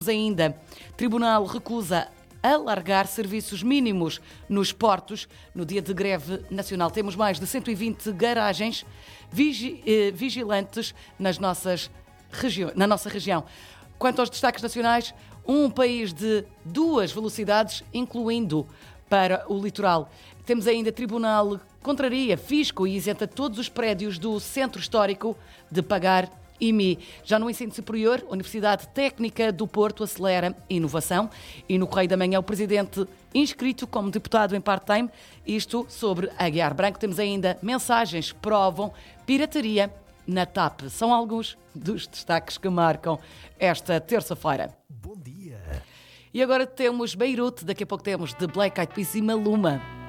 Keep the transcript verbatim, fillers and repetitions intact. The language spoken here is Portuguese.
Ainda, Tribunal recusa alargar serviços mínimos nos portos. No dia de greve nacional temos mais de cento e vinte garagens vigi- eh, vigilantes nas nossas regi- na nossa região. Quanto aos destaques nacionais, um país de duas velocidades, incluindo para o litoral. Temos ainda Tribunal contraria fisco e isenta todos os prédios do Centro Histórico de pagar I M I. Já no ensino superior, a Universidade Técnica do Porto acelera inovação. E no Correio da Manhã, o presidente inscrito como deputado em part-time. Isto sobre Aguiar Branco. Temos ainda mensagens que provam pirataria na T A P. São alguns dos destaques que marcam esta terça-feira. Bom dia. E agora temos Beirute, daqui a pouco temos The Black Eyed Peas e Maluma.